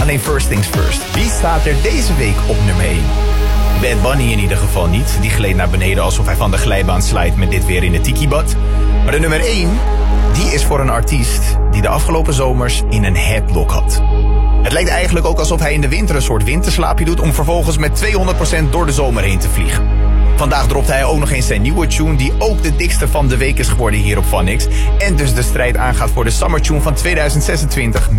Alleen first things first. Wie staat er deze week op nummer 1? Bad Bunny in ieder geval niet. Die gleed naar beneden alsof hij van de glijbaan slijt met dit weer in de tiki-bad. Maar de nummer 1, die is voor een artiest die de afgelopen zomers in een headlock had. Het lijkt eigenlijk ook alsof hij in de winter een soort winterslaapje doet om vervolgens met 200% door de zomer heen te vliegen. Vandaag dropt hij ook nog eens zijn nieuwe tune die ook de dikste van de week is geworden hier op Phonix. En dus de strijd aangaat voor de summer tune van 2026